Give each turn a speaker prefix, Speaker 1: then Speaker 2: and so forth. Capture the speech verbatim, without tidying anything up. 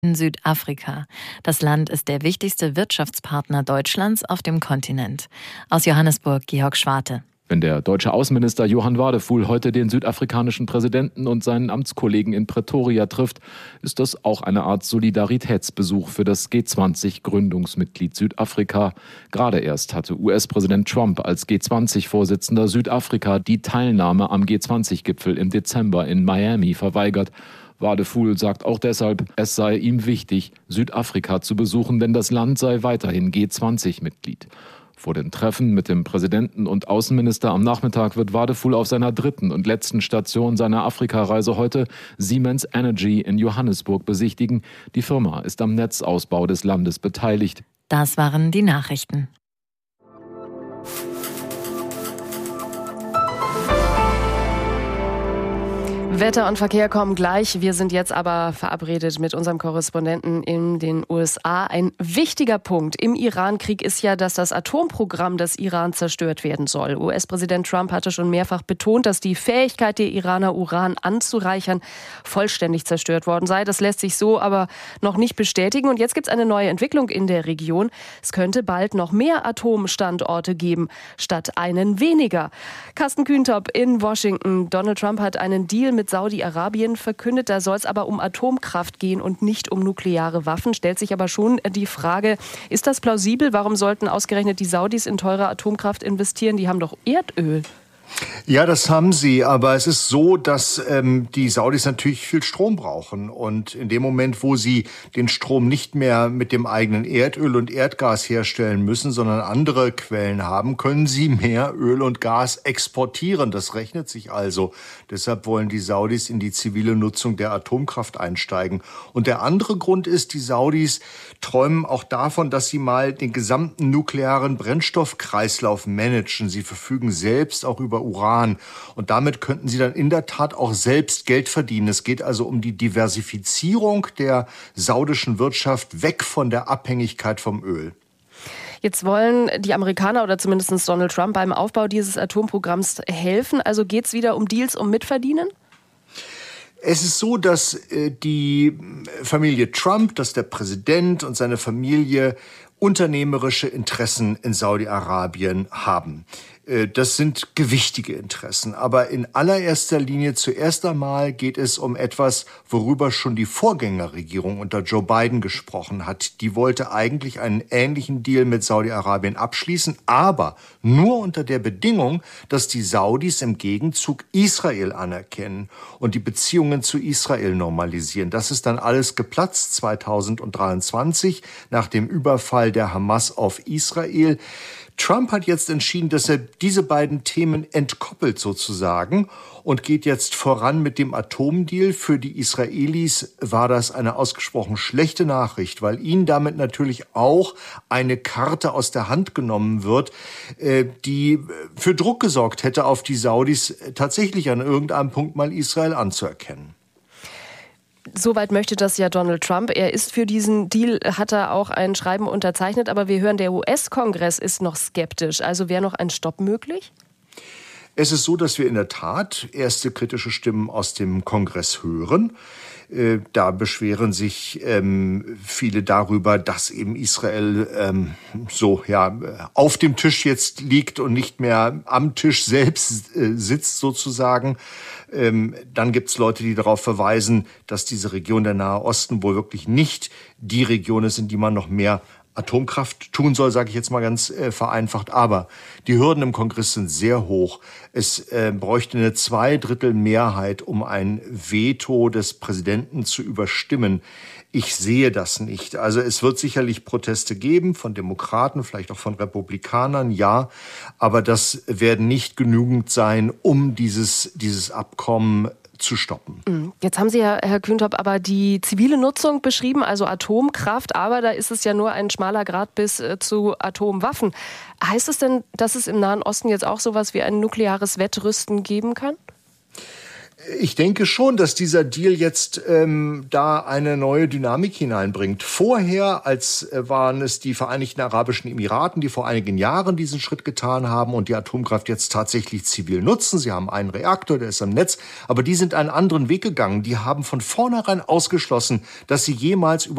Speaker 1: In Südafrika. Das Land ist der wichtigste Wirtschaftspartner Deutschlands auf dem Kontinent. Aus Johannesburg, Georg Schwarte.
Speaker 2: Wenn der deutsche Außenminister Johann Wadefuhl heute den südafrikanischen Präsidenten und seinen Amtskollegen in Pretoria trifft, ist das auch eine Art Solidaritätsbesuch für das G zwanzig Gründungsmitglied Südafrika. Gerade erst hatte U S-Präsident Trump als G zwanzig-Vorsitzender Südafrika die Teilnahme am G zwanzig Gipfel im Dezember in Miami verweigert. Wadefuhl sagt auch deshalb, es sei ihm wichtig, Südafrika zu besuchen, denn das Land sei weiterhin G zwanzig Mitglied. Vor dem Treffen mit dem Präsidenten und Außenminister am Nachmittag wird Wadefuhl auf seiner dritten und letzten Station seiner Afrikareise heute Siemens Energy in Johannesburg besichtigen. Die Firma ist am Netzausbau des Landes beteiligt.
Speaker 1: Das waren die Nachrichten.
Speaker 3: Wetter und Verkehr kommen gleich. Wir sind jetzt aber verabredet mit unserem Korrespondenten in den U S A. Ein wichtiger Punkt im Iran-Krieg ist ja, dass das Atomprogramm des Iran zerstört werden soll. U S-Präsident Trump hatte schon mehrfach betont, dass die Fähigkeit der Iraner, Uran anzureichern, vollständig zerstört worden sei. Das lässt sich so aber noch nicht bestätigen. Und jetzt gibt es eine neue Entwicklung in der Region. Es könnte bald noch mehr Atomstandorte geben, statt einen weniger. Carsten Kühntop in Washington. Donald Trump hat einen Deal mit Saudi-Arabien verkündet. Da soll es aber um Atomkraft gehen und nicht um nukleare Waffen. Stellt sich aber schon die Frage, ist das plausibel? Warum sollten ausgerechnet die Saudis in teure Atomkraft investieren? Die haben doch Erdöl.
Speaker 4: Ja, das haben sie, aber es ist so, dass ähm, die Saudis natürlich viel Strom brauchen und in dem Moment, wo sie den Strom nicht mehr mit dem eigenen Erdöl und Erdgas herstellen müssen, sondern andere Quellen haben, können sie mehr Öl und Gas exportieren. Das rechnet sich also. Deshalb wollen die Saudis in die zivile Nutzung der Atomkraft einsteigen. Und der andere Grund ist, die Saudis träumen auch davon, dass sie mal den gesamten nuklearen Brennstoffkreislauf managen. Sie verfügen selbst auch über Uran. Und damit könnten sie dann in der Tat auch selbst Geld verdienen. Es geht also um die Diversifizierung der saudischen Wirtschaft weg von der Abhängigkeit vom Öl.
Speaker 3: Jetzt wollen die Amerikaner oder zumindest Donald Trump beim Aufbau dieses Atomprogramms helfen. Also geht es wieder um Deals, um Mitverdienen?
Speaker 4: Es ist so, dass äh, die Familie Trump, dass der Präsident und seine Familie unternehmerische Interessen in Saudi-Arabien haben. Das sind gewichtige Interessen, aber in allererster Linie zuerst einmal geht es um etwas, worüber schon die Vorgängerregierung unter Joe Biden gesprochen hat. Die wollte eigentlich einen ähnlichen Deal mit Saudi-Arabien abschließen, aber nur unter der Bedingung, dass die Saudis im Gegenzug Israel anerkennen und die Beziehungen zu Israel normalisieren. Das ist dann alles geplatzt zweitausenddreiundzwanzig nach dem Überfall der Hamas auf Israel. Trump hat jetzt entschieden, dass er diese beiden Themen entkoppelt sozusagen und geht jetzt voran mit dem Atomdeal. Für die Israelis war das eine ausgesprochen schlechte Nachricht, weil ihnen damit natürlich auch eine Karte aus der Hand genommen wird, die für Druck gesorgt hätte, auf die Saudis tatsächlich an irgendeinem Punkt mal Israel anzuerkennen.
Speaker 3: Soweit möchte das ja Donald Trump. Er ist für diesen Deal, hat er auch ein Schreiben unterzeichnet. Aber wir hören, der U S-Kongress ist noch skeptisch. Also wäre noch ein Stopp möglich?
Speaker 4: Es ist so, dass wir in der Tat erste kritische Stimmen aus dem Kongress hören. Da beschweren sich ähm, viele darüber, dass eben Israel ähm, so ja auf dem Tisch jetzt liegt und nicht mehr am Tisch selbst äh, sitzt sozusagen. Ähm, dann gibt's Leute, die darauf verweisen, dass diese Region der Nahe Osten wohl wirklich nicht die Region ist, in die man noch mehr Atomkraft tun soll, sage ich jetzt mal ganz äh, vereinfacht. Aber die Hürden im Kongress sind sehr hoch. Es äh, bräuchte eine Zweidrittelmehrheit, um ein Veto des Präsidenten zu überstimmen. Ich sehe das nicht. Also es wird sicherlich Proteste geben von Demokraten, vielleicht auch von Republikanern, ja. Aber das werden nicht genügend sein, um dieses, dieses Abkommen zu stoppen.
Speaker 3: Jetzt haben Sie ja, Herr Kühntop, aber die zivile Nutzung beschrieben, also Atomkraft, aber da ist es ja nur ein schmaler Grat bis äh, zu Atomwaffen. Heißt es denn, dass es im Nahen Osten jetzt auch sowas wie ein nukleares Wettrüsten geben kann?
Speaker 4: Ich denke schon, dass dieser Deal jetzt ähm, da eine neue Dynamik hineinbringt. Vorher, als äh, waren es die Vereinigten Arabischen Emiraten, die vor einigen Jahren diesen Schritt getan haben und die Atomkraft jetzt tatsächlich zivil nutzen. Sie haben einen Reaktor, der ist am Netz, aber die sind einen anderen Weg gegangen. Die haben von vornherein ausgeschlossen, dass sie jemals über